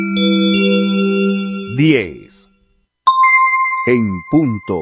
10 en punto.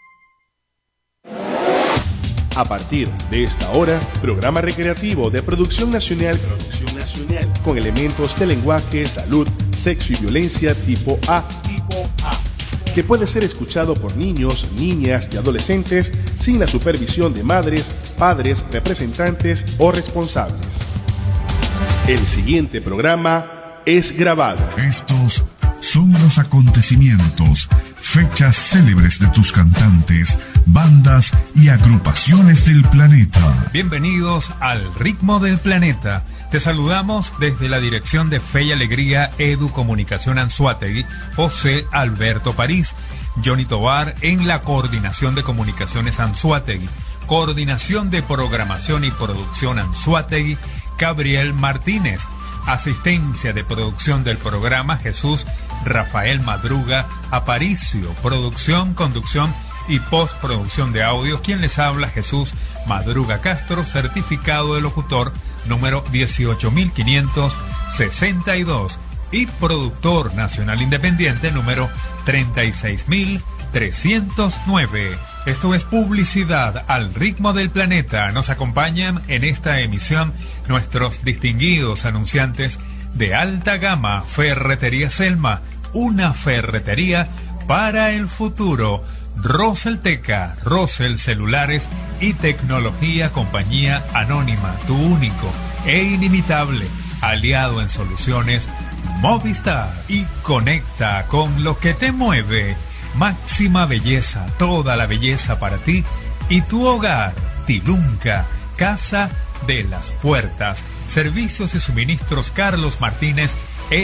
A partir de esta hora, programa recreativo de producción nacional con elementos de lenguaje, salud, sexo y violencia tipo A, que puede ser escuchado por niños, niñas y adolescentes sin la supervisión de madres, padres, representantes o responsables. El siguiente programa es grabado. Estos son los acontecimientos, fechas célebres de tus cantantes, bandas y agrupaciones del planeta. Bienvenidos al Ritmo del Planeta. Te saludamos desde la Dirección de Fe y Alegría Edu Comunicación Anzoátegui, José Alberto París, Johnny Tovar en la Coordinación de Comunicaciones Anzoátegui, Coordinación de Programación y Producción Anzoátegui, Gabriel Martínez, Asistencia de Producción del programa Jesús Rafael Madruga Aparicio, Producción, Conducción y Postproducción de audio, quien les habla Jesús Madruga Castro, certificado de locutor número 18562 y productor nacional independiente número 36309. Esto es publicidad al ritmo del planeta. Nos acompañan en esta emisión nuestros distinguidos anunciantes de alta gama. Ferretería Selma, una ferretería para el futuro. Rosel Teca, Rosel Celulares y Tecnología, compañía anónima, tu único e inimitable aliado en soluciones Movistar. Y conecta con lo que te mueve. Máxima belleza, toda la belleza para ti y tu hogar. Tilunca, Casa de las Puertas. Servicios y suministros Carlos Martínez,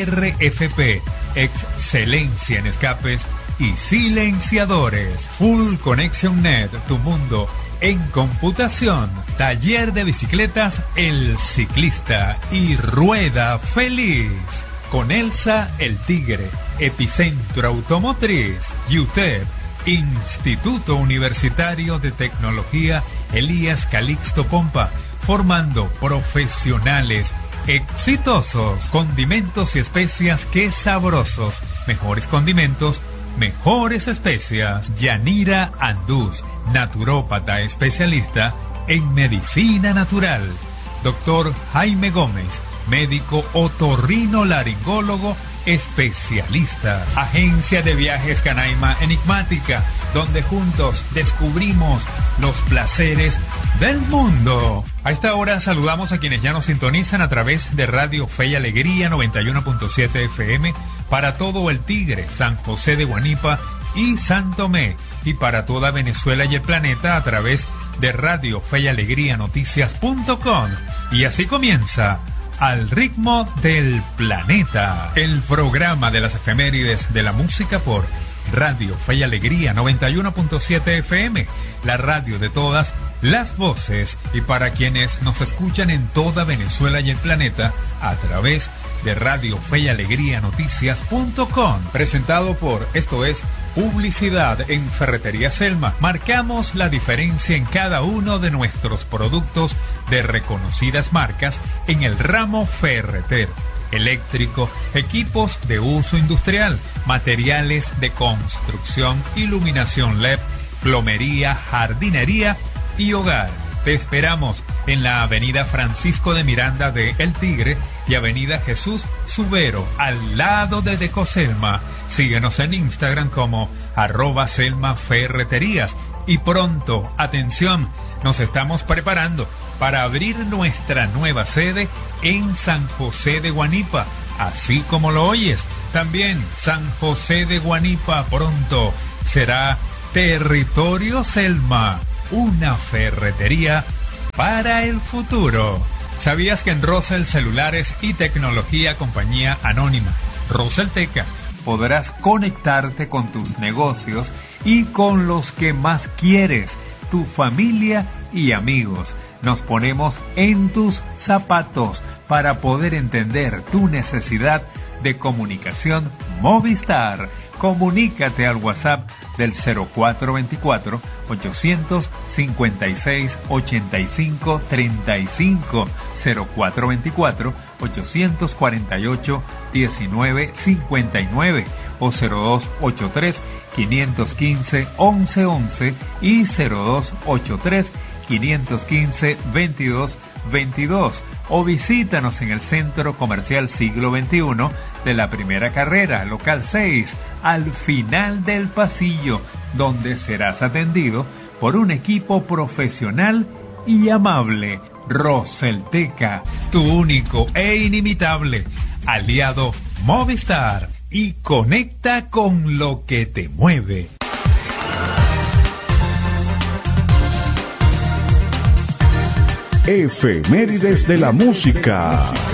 RFP. Excelencia en escapes y silenciadores. Full Connection Net, tu mundo en computación. Taller de bicicletas El Ciclista y Rueda Feliz. Con Elsa el Tigre, Epicentro Automotriz, UTEP, Instituto Universitario de Tecnología Elías Calixto Pompa, formando profesionales exitosos. Condimentos y especias, qué sabrosos. Mejores condimentos, mejores especias. Yanira Andús, naturópata especialista en medicina natural. Doctor Jaime Gómez, médico otorrinolaringólogo especialista. Agencia de Viajes Canaima Enigmática, donde juntos descubrimos los placeres del mundo. A esta hora saludamos a quienes ya nos sintonizan a través de Radio Fe y Alegría 91.7 FM para todo el Tigre, San José de Guanipa y San Tomé, y para toda Venezuela y el planeta a través de Radio Fe y Alegría Noticias.com. Y así comienza Al Ritmo del Planeta, el programa de las efemérides de la música por Radio Fe y Alegría 91.7 FM, la radio de todas las voces, y para quienes nos escuchan en toda Venezuela y el planeta a través de Radio Fe y Alegría Noticias.com. Presentado por, esto es, publicidad en Ferretería Selma. Marcamos la diferencia en cada uno de nuestros productos de reconocidas marcas en el ramo ferretero, eléctrico, equipos de uso industrial, materiales de construcción, iluminación LED, plomería, jardinería y hogar. Te esperamos en la avenida Francisco de Miranda de El Tigre y avenida Jesús Subero, al lado de Decoselma. Síguenos en Instagram como @selmaferreterías. Y pronto, atención, nos estamos preparando para abrir nuestra nueva sede en San José de Guanipa, así como lo oyes. También San José de Guanipa pronto será Territorio Selma, una ferretería para el futuro. ¿Sabías que en Rosel Celulares y Tecnología, compañía anónima, Rosel Teca, podrás conectarte con tus negocios y con los que más quieres, tu familia y amigos? Nos ponemos en tus zapatos para poder entender tu necesidad de comunicación Movistar. Comunícate al WhatsApp del 0424-856-8535, 0424-848-1959 o 0283-515-1111 y 0283-515-2222 o visítanos en el Centro Comercial Siglo XXI de la Primera Carrera, local 6, al final del pasillo, donde serás atendido por un equipo profesional y amable. Roselteca, tu único e inimitable aliado Movistar, y conecta con lo que te mueve. Efemérides de la música.